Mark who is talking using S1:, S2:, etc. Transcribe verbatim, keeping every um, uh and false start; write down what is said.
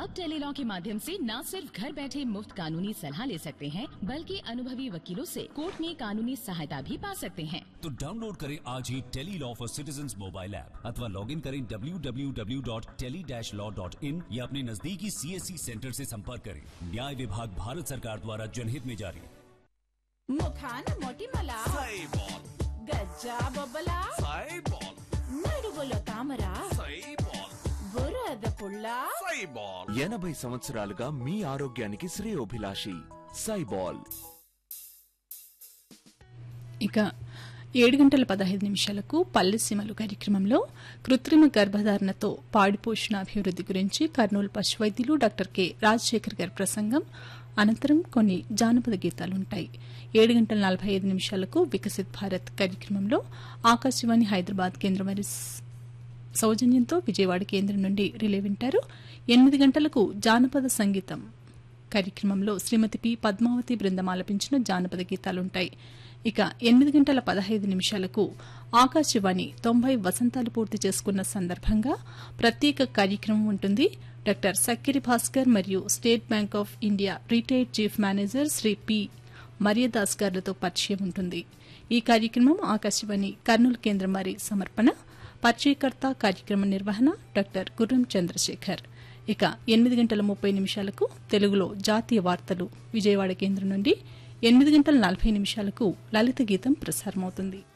S1: अब टेलीलॉ के माध्यम से न सिर्फ घर बैठे मुफ्त कानूनी सलाह ले सकते हैं, बल्कि अनुभवी वकीलों से कोर्ट में कानूनी सहायता भी पा सकते हैं।
S2: तो डाउनलोड करें आज ही Tele-Law for citizens mobile app अथवा लॉग इन करें W W W dot tele dash law dot in या अपने नजदीकी सी एस सी सेंटर से संपर्क करें। न्याय विभाग भारत सरकार द्वारा जनहित में जारी।
S3: ముఖాన మొటిమల
S4: సైబాల్
S3: గజ్జా బొబ్బల
S4: సైబాల్
S3: నడుగులో తామర
S4: సైబాల్
S3: బురద పుల్ల
S4: సైబాల్
S5: ఎనభై సంవత్సరాలుగా మీ ఆరోగ్యానికి శ్రేయోభిలాషి సైబాల్.
S6: ఇక ఏడు గంటల పదహైదు నిమిషాలకు పల్లెసీమలు కార్యక్రమంలో కృత్రిమ గర్భధారణతో పాడిపోషణ అభివృద్ది గురించి కర్నూలు పశు వైద్యులు డాక్టర్ కె రాజశేఖర్ గారి ప్రసంగం అనంతరం కొన్ని జానపద గీతాలుంటాయి. ఏడు గంటల నలభై ఐదు నిమిషాలకు వికసిత్ భారత్ కార్యక్రమంలో ఆకాశవాణి హైదరాబాద్ కేంద్రం వారి సౌజన్యంతో విజయవాడ కేంద్రం నుండి రిలే వింటారు. ఎనిమిది గంటలకు జానపద సంగీతం కార్యక్రమంలో శ్రీమతి పి పద్మావతి బృందం ఆలపించిన జానపద గీతాలుంటాయి. ఇక ఎనిమిది గంటల పదహైదు నిమిషాలకు ఆకాశవాణి తొంభై వసంతాలు పూర్తి చేసుకున్న సందర్భంగా ప్రత్యేక కార్యక్రమం ఉంటుంది. డాక్టర్ సక్కిరి భాస్కర్ మరియు state bank of India retired chief manager Shri P Mariadas గారులతో పరిచయం ఉంటుంది. ఈ కార్యక్రమం ఆకాశవాణి కర్నూలు కేంద్రం వారి సమర్పణ. పరిచయకర్త కార్యక్రమ నిర్వహణ డాక్టర్ గుర్రం చంద్రశేఖర్. ఇక ఎనిమిది గంటల ముప్పై నిమిషాలకు తెలుగులో జాతీయ వార్తలు విజయవాడ కేంద్రం నుండి, ఎనిమిది గంటల నలభై నిమిషాలకు లలిత గీతం ప్రసారమవుతుంది.